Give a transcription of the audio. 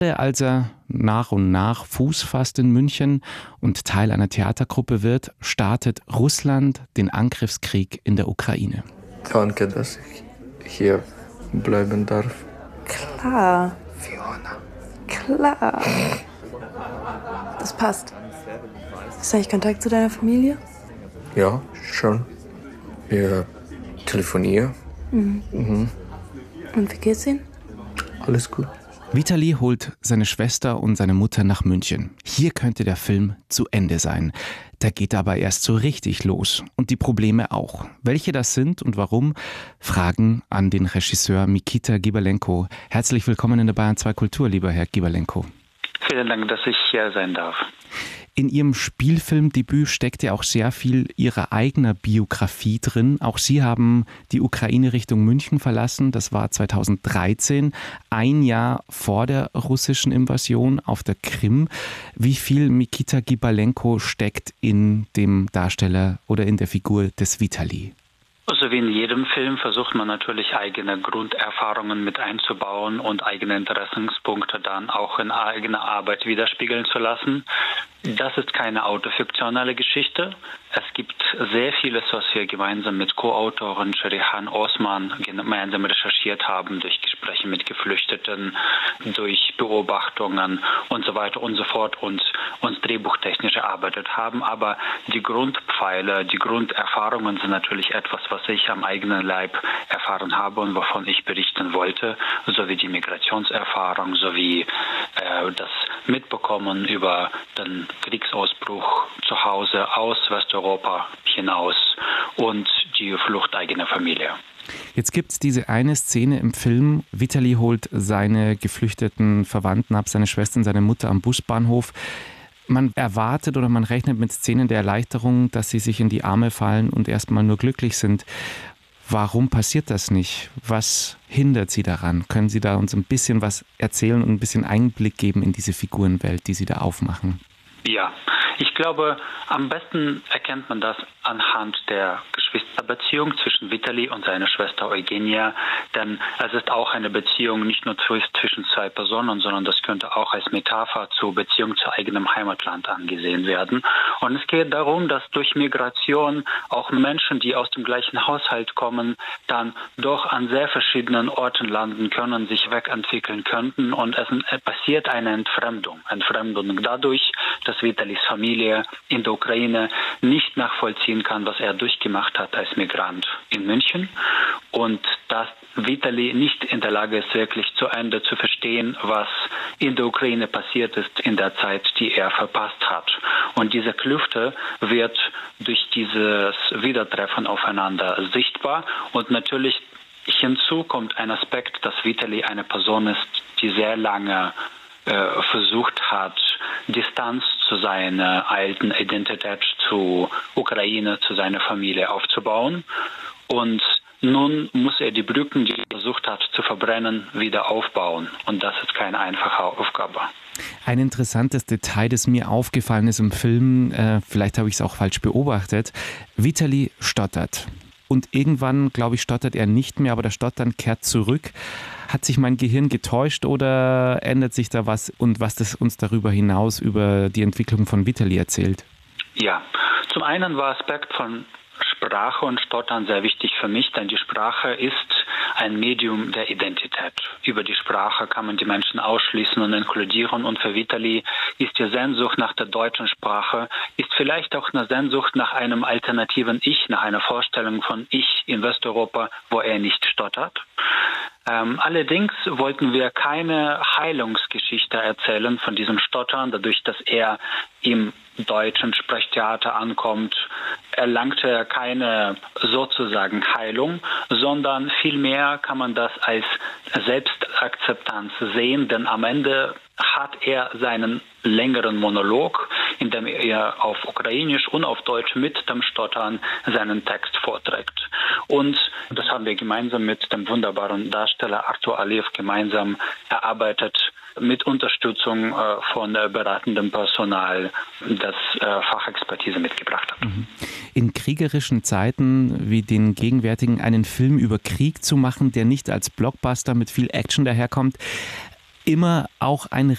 Als er nach und nach Fuß fasst in München und Teil einer Theatergruppe wird, startet Russland den Angriffskrieg in der Ukraine. Danke, dass ich hier bleiben darf. Klar. Fiona. Klar. Das passt. Hast du eigentlich Kontakt zu deiner Familie? Ja, schon. Wir telefonieren. Und wie geht's Ihnen? Alles gut. Vitali holt seine Schwester und seine Mutter nach München. Hier könnte der Film zu Ende sein. Der geht aber erst so richtig los. Und die Probleme auch. Welche das sind und warum? Fragen an den Regisseur Mikita Gibalenko. Herzlich willkommen in der Bayern 2 Kultur, lieber Herr Gibalenko. Vielen Dank, dass ich hier sein darf. In Ihrem Spielfilmdebüt steckt ja auch sehr viel Ihrer eigener Biografie drin. Auch Sie haben die Ukraine Richtung München verlassen. Das war 2013, ein Jahr vor der russischen Invasion auf der Krim. Wie viel Mikita Gibalenko steckt in dem Darsteller oder in der Figur des Vitali? Also wie in jedem Film versucht man natürlich eigene Grunderfahrungen mit einzubauen und eigene Interessenspunkte dann auch in eigener Arbeit widerspiegeln zu lassen. Das ist keine autofiktionale Geschichte. Es gibt sehr vieles, was wir gemeinsam mit Co-Autorin Sherihan Osman gemeinsam recherchiert haben, durch Gespräche mit Geflüchteten, durch Beobachtungen und so weiter und so fort und uns drehbuchtechnisch erarbeitet haben. Aber die Grundpfeiler, die Grunderfahrungen sind natürlich etwas, was ich am eigenen Leib erfahren habe und wovon ich berichten wollte, sowie die Migrationserfahrung, sowie das Mitbekommen über den Kriegsausbruch zu Hause aus Westeuropa hinaus und die Flucht eigener Familie. Jetzt gibt es diese eine Szene im Film. Vitali holt seine geflüchteten Verwandten ab, seine Schwester und seine Mutter am Busbahnhof. Man erwartet oder man rechnet mit Szenen der Erleichterung, dass sie sich in die Arme fallen und erstmal nur glücklich sind. Warum passiert das nicht? Was hindert Sie daran? Können Sie da uns ein bisschen was erzählen und ein bisschen Einblick geben in diese Figurenwelt, die Sie da aufmachen? Ja, ich glaube, am besten erkennt man das anhand der Geschwisterbeziehung zwischen Vitali und seiner Schwester Eugenia, denn es ist auch eine Beziehung nicht nur zwischen zwei Personen, sondern das könnte auch als Metapher zur Beziehung zu eigenem Heimatland angesehen werden. Und es geht darum, dass durch Migration auch Menschen, die aus dem gleichen Haushalt kommen, dann doch an sehr verschiedenen Orten landen können, sich wegentwickeln könnten und es passiert eine Entfremdung dadurch, dass Vitalis Familie in der Ukraine nicht nachvollziehen kann, was er durchgemacht hat als Migrant in München und dass Vitali nicht in der Lage ist, wirklich zu Ende zu verstehen, was in der Ukraine passiert ist in der Zeit, die er verpasst hat. Und diese Klüfte wird durch dieses Wiedertreffen aufeinander sichtbar und natürlich hinzu kommt ein Aspekt, dass Vitali eine Person ist, die sehr lange versucht hat, Distanz zu seiner alten Identität zu Ukraine, zu seiner Familie aufzubauen. Und nun muss er die Brücken, die er versucht hat zu verbrennen, wieder aufbauen. Und das ist keine einfache Aufgabe. Ein interessantes Detail, das mir aufgefallen ist im Film, vielleicht habe ich es auch falsch beobachtet, Vitali stottert. Und irgendwann, glaube ich, stottert er nicht mehr, aber das Stottern kehrt zurück. Hat sich mein Gehirn getäuscht oder ändert sich da was und was das uns darüber hinaus über die Entwicklung von Vitali erzählt? Ja, zum einen war Aspekt von Sprache und Stottern sehr wichtig für mich, denn die Sprache ist ein Medium der Identität. Über die Sprache kann man die Menschen ausschließen und inkludieren und für Vitali ist die Sehnsucht nach der deutschen Sprache, ist vielleicht auch eine Sehnsucht nach einem alternativen Ich, nach einer Vorstellung von Ich in Westeuropa, wo er nicht stottert. Allerdings wollten wir keine Heilungsgeschichte erzählen von diesem Stottern, dadurch, dass er im deutschen Sprechtheater ankommt, erlangte er keine sozusagen Heilung, sondern vielmehr kann man das als Selbstakzeptanz sehen, denn am Ende hat er seinen längeren Monolog, in dem er auf Ukrainisch und auf Deutsch mit dem Stottern seinen Text vorträgt. Und das haben wir gemeinsam mit dem wunderbaren Darsteller Artur Aliyev gemeinsam erarbeitet, mit Unterstützung von beratendem Personal, das Fachexpertise mitgebracht hat. In kriegerischen Zeiten wie den gegenwärtigen einen Film über Krieg zu machen, der nicht als Blockbuster mit viel Action daherkommt, immer auch ein